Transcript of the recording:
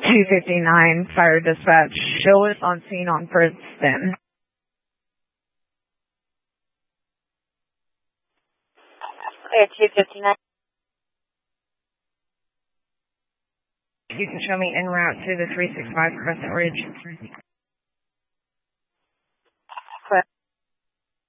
259 Fire Dispatch. Show us on scene on Princeton. Fire 259. You can show me en route to the 365 Crescent Ridge.